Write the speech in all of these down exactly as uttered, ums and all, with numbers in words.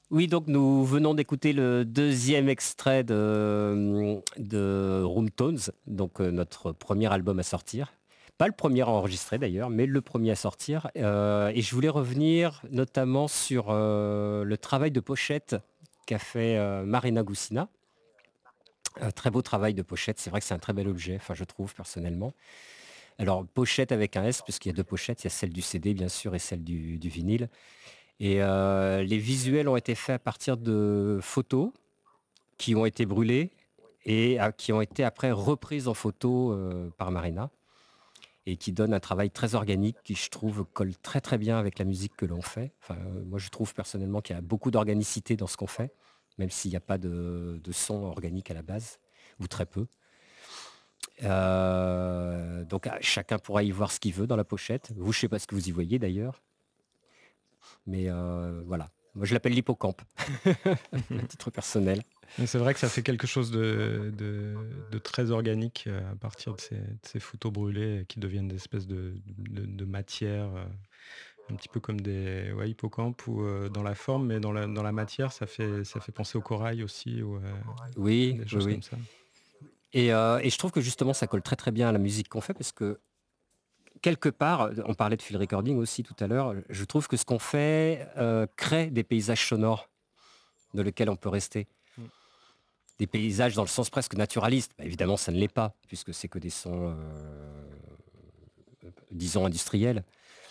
Oui, donc nous venons d'écouter le deuxième extrait de, de Room Tones, donc euh, notre premier album à sortir. Pas le premier à enregistrer d'ailleurs, mais le premier à sortir. Euh, et je voulais revenir notamment sur euh, le travail de pochette qu'a fait euh, Marina Goussina. Un très beau travail de pochette, c'est vrai que c'est un très bel objet, enfin je trouve personnellement. Alors pochette avec un S, puisqu'il y a deux pochettes, il y a celle du C D bien sûr et celle du, du vinyle. Et euh, les visuels ont été faits à partir de photos qui ont été brûlées et à- qui ont été après reprises en photo euh, par Marina et qui donnent un travail très organique qui, je trouve, colle très très bien avec la musique que l'on fait. Enfin, euh, moi, je trouve personnellement qu'il y a beaucoup d'organicité dans ce qu'on fait, même s'il n'y a pas de, de son organique à la base, ou très peu. Euh, donc, ah, chacun pourra y voir ce qu'il veut dans la pochette. Vous, je ne sais pas ce que vous y voyez d'ailleurs, mais euh, voilà. Moi, je l'appelle l'hippocampe, à titre personnel. Mais c'est vrai que ça fait quelque chose de, de- de très organique euh, à partir de ces, de ces photos brûlées qui deviennent des espèces de, de, de matière, euh, un petit peu comme des ouais, hippocampes ou euh, dans la forme, mais dans la, dans la matière, ça fait, ça fait penser au corail aussi ou euh, Oui, des oui, choses oui. comme ça. Et, euh, et je trouve que justement, ça colle très très bien à la musique qu'on fait parce que quelque part, on parlait de field recording aussi tout à l'heure, je trouve que ce qu'on fait euh, crée des paysages sonores dans lesquels on peut rester. Mm. Des paysages dans le sens presque naturaliste. Bah, évidemment, ça ne l'est pas, puisque c'est que des sons, euh, disons, industriels.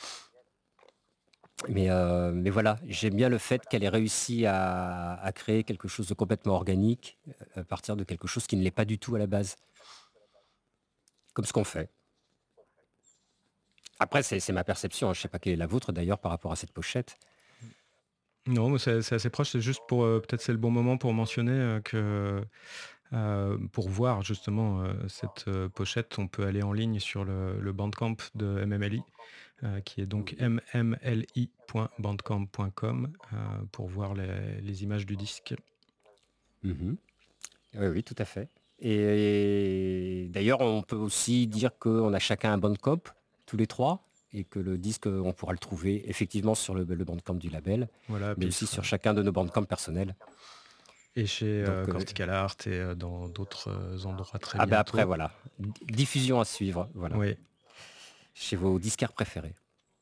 Mais, euh, mais voilà, j'aime bien le fait qu'elle ait réussi à, à créer quelque chose de complètement organique euh, à partir de quelque chose qui ne l'est pas du tout à la base, comme ce qu'on fait. Après, c'est c'est ma perception, hein. Je ne sais pas quelle est la vôtre d'ailleurs par rapport à cette pochette. Non, mais c'est c'est assez proche. C'est juste pour euh, peut-être c'est le bon moment pour mentionner euh, que euh, pour voir justement euh, cette euh, pochette, on peut aller en ligne sur le, le Bandcamp de M M L I, euh, qui est donc Oui. m m l i point bandcamp point com euh, pour voir les, les images du disque. Mhm. Oui, oui, tout à fait. Et, d'ailleurs, on peut aussi dire qu'on a chacun un Bandcamp, tous les trois, et que le disque, on pourra le trouver effectivement sur le, le Bandcamp du label, Voilà, mais puis il aussi sera sur chacun de nos Bandcamps personnels. et chez euh, Donc, euh, Cortical Art et euh, dans d'autres euh, endroits très ah ben après, bientôt. voilà. D- Diffusion à suivre, voilà. Oui. Chez vos disquaires préférés.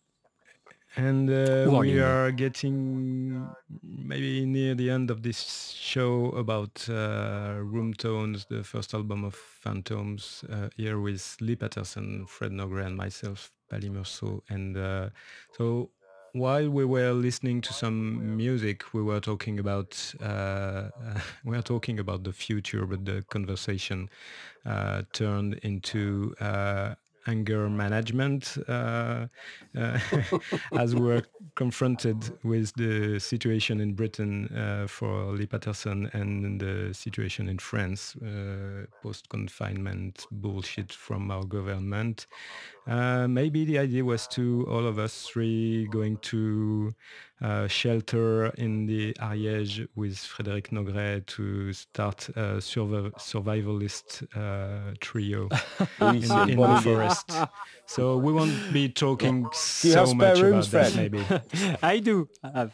And uh, Ou en we ligne. are getting maybe near the end of this show about uh, Room Tones, the first album of Phantoms, uh, here with Lee Patterson, Fred Nogre, and myself, Pali Merceau. And uh, so while we were listening to some music, we were talking about uh, we were talking about the future, but the conversation uh, turned into uh, anger management uh, uh, as we were confronted with the situation in Britain uh, for Lee Patterson and the situation in France, uh, post-confinement bullshit from our government. Uh, maybe the idea was to all of us three going to uh, shelter in the Ariège with Frédéric Nogret to start a survi- survivalist uh, trio Oui, in, c'est une in bonne the idée. forest. So we won't be talking Do you have so spare much rooms, about that, Fred? maybe. I do. have-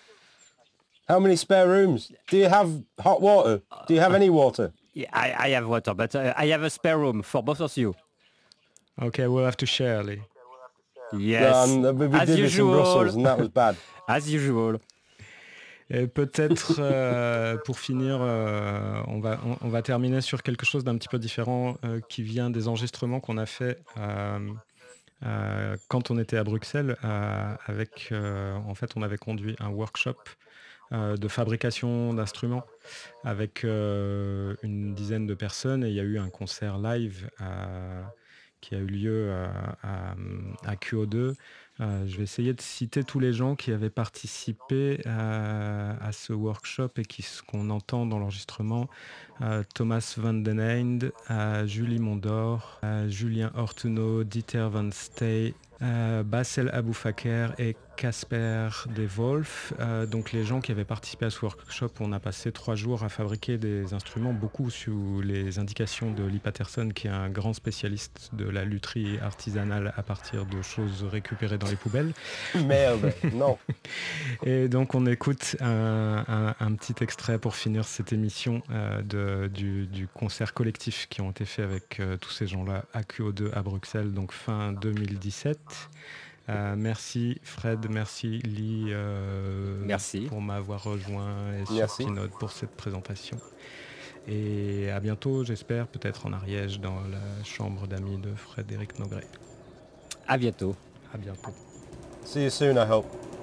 How many spare rooms? Do you have hot water? Do you have any water? Yeah, I, I have water, but uh, I have a spare room for both of you. Okay, we'll have to share, Lee. Yes, Um, we we as did this in usual. Brussels and that was bad. As usual. Et peut-être euh, pour finir, euh, on, va, on, on va terminer sur quelque chose d'un petit peu différent euh, qui vient des enregistrements qu'on a fait euh, euh, quand on était à Bruxelles. euh, avec, euh, en fait, on avait conduit un workshop euh, de fabrication d'instruments avec euh, une dizaine de personnes et il y a eu un concert live euh, qui a eu lieu euh, à, à Q O deux. Euh, je vais essayer de citer tous les gens qui avaient participé euh, à ce workshop et qui, qu'on entend dans l'enregistrement. Euh, Thomas Van Den Einde, euh, Julie Mondor, euh, Julien Ortuno, Dieter Van Stey, Euh, Bassel Aboufaker et Casper De Wolf. Euh, donc les gens qui avaient participé à ce workshop, on a passé trois jours à fabriquer des instruments, beaucoup sous les indications de Lee Patterson, qui est un grand spécialiste de la lutherie artisanale à partir de choses récupérées dans les poubelles. Merde, non. Et donc on écoute un, un- un petit extrait pour finir cette émission euh, de- du, du concert collectif qui ont été faits avec euh, tous ces gens-là à Q O deux à Bruxelles, donc fin deux mille dix-sept. Euh, merci Fred, merci Lee euh, Merci. pour m'avoir rejoint et sur Merci. Keynote pour cette présentation. Et à bientôt, j'espère, peut-être en Ariège, dans la chambre d'amis de Frédéric Nogret. À bientôt. À bientôt. See you soon, I hope.